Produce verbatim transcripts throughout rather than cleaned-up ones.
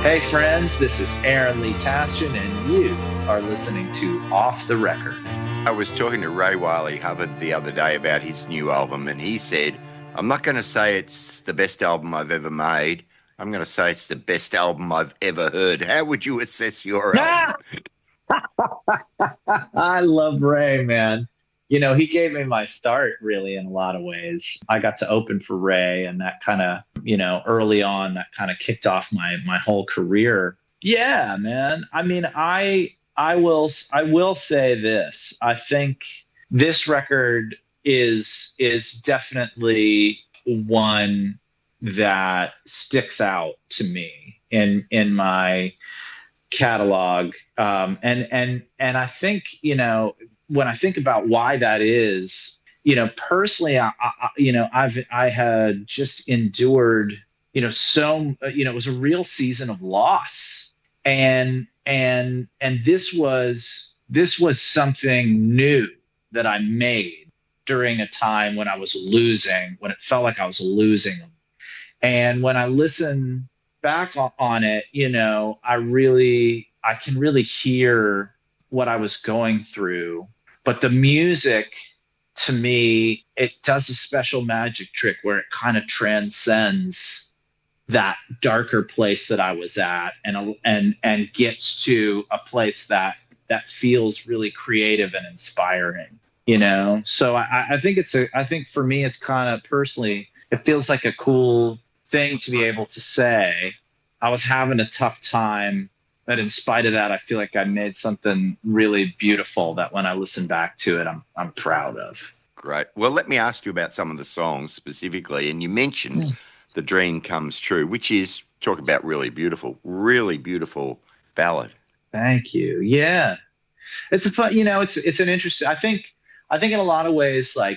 Hey friends, this is Aaron Lee Tashin, and you are listening to Off the Record. I was talking to Ray Wiley Hubbard the other day about his new album, and he said, I'm not going to say it's the best album I've ever made. I'm going to say it's the best album I've ever heard. How would you assess your album? I love Ray, man. You know, he gave me my start, really, in a lot of ways. I got to open for Ray, and that kind of, you know, early on, that kind of kicked off my my whole career. Yeah, man. I mean, I I will I will say this. I think this record is is definitely one that sticks out to me in in my catalog. Um, and and and I think, you know, when I think about why that is, you know, personally, I, I you know, I've I had just endured, you know, so you know, it was a real season of loss, and and and this was this was something new that I made during a time when I was losing, when it felt like I was losing. And when I listen back on it, you know, I really I can really hear what I was going through. But the music, to me, it does a special magic trick where it kind of transcends that darker place that I was at, and and and gets to a place that that feels really creative and inspiring. You know, so I, I think it's a I think for me, it's kind of personally, it feels like a cool thing to be able to say. I was having a tough time, but in spite of that, I feel like I made something really beautiful that when I listen back to it, I'm I'm proud of. Great. Well, let me ask you about some of the songs specifically. And you mentioned mm. The Dream Comes True, which is, talk about really beautiful, really beautiful ballad. Thank you. Yeah. It's a fun, you know, it's it's an interesting, I think, I think in a lot of ways, like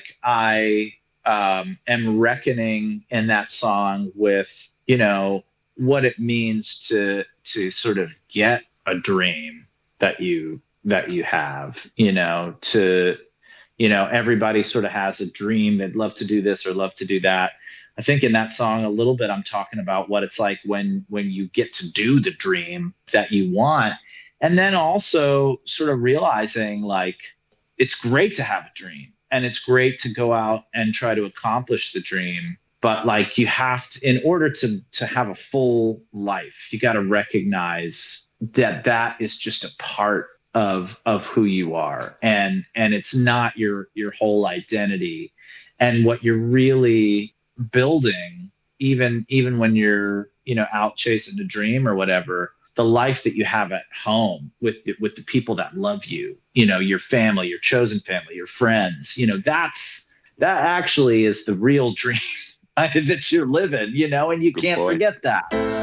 I um, am reckoning in that song with, you know, what it means to to sort of get a dream that you that you have, you know, to, you know, everybody sort of has a dream. They'd love to do this or love to do that. I think in that song a little bit, I'm talking about what it's like when when you get to do the dream that you want. And then also sort of realizing, like, it's great to have a dream and it's great to go out and try to accomplish the dream. But like, you have to, in order to to have a full life, you got to recognize that that is just a part of of who you are, and and it's not your your whole identity. And what you're really building, even even when you're, you know, out chasing a dream or whatever, the life that you have at home with the, with the people that love you, you know, your family, your chosen family, your friends, you know, that's that actually is the real dream that you're living, you know, and you Good can't point. forget that.